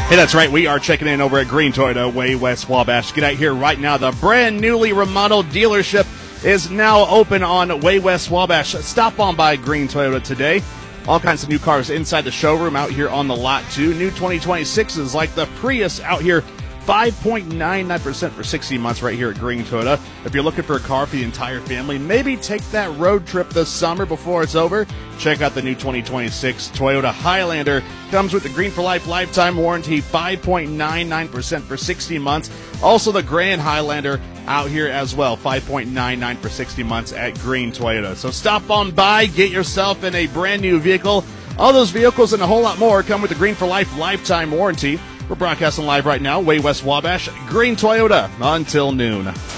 Hey, that's right. We are checking in over at Green Toyota, way west Wabash. Get out here right now. The brand newly remodeled dealership is now open on way west Wabash. Stop on by Green Toyota today. All kinds of new cars inside the showroom out here on the lot, too. New 2026s like the Prius out here. 5.99% for 60 months right here at Green Toyota. If you're looking for a car for the entire family, maybe take that road trip this summer before it's over. Check out the new 2026 Toyota Highlander. Comes with the Green for Life lifetime warranty, 5.99% for 60 months. Also the Grand Highlander out here as well, 5.99 for 60 months at Green Toyota. So stop on by, get yourself in a brand new vehicle. All those vehicles and a whole lot more come with the Green for Life lifetime warranty. We're broadcasting live right now, way west Wabash, Green Toyota, until noon.